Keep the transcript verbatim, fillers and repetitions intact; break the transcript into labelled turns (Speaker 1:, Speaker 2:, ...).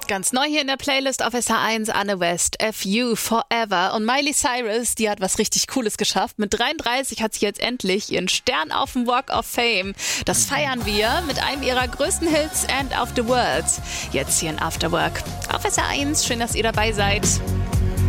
Speaker 1: Ganz neu hier in der Playlist auf S H eins, Anne West, F You Forever. Und Miley Cyrus, die hat was richtig Cooles geschafft. Mit dreiunddreißig hat sie jetzt endlich ihren Stern auf dem Walk of Fame. Das feiern wir mit einem ihrer größten Hits, End of the World. Jetzt hier in After Work auf S H eins. Schön, dass ihr dabei seid.